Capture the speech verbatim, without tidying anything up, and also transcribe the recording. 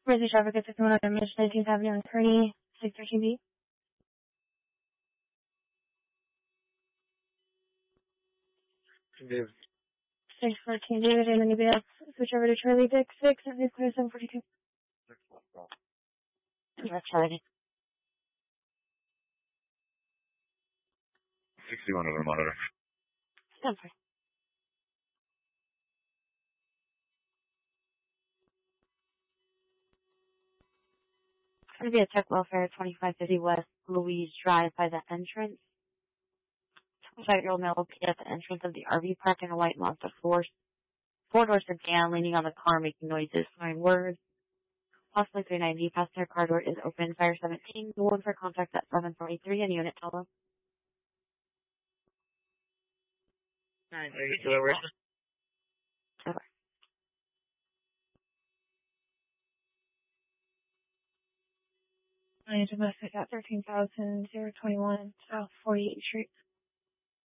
Emergency traffic at fifty-one hundred Michigan nineteenth Avenue and Kearney, six thirteen B. David. six fourteen David, and then you have switch over to Charlie Dick, six, and it's clear seven forty-two. That's Charlie. sixty-one on the monitor. Stand by. It's going to be a Tech Welfare, twenty-five fifty West Louise Drive by the entrance. twenty-five-year-old male will be at the entrance of the R V park in a white Mazda four. Four doors sedan, leaning on the car, making noises, throwing words. Possibly three ninety. Passenger car door is open. Fire seventeen. The one for contact at seven forty-three and unit tell them. nine thirty-two over. Okay. I need domestic at thirteen thousand twenty-one South forty-eighth Street.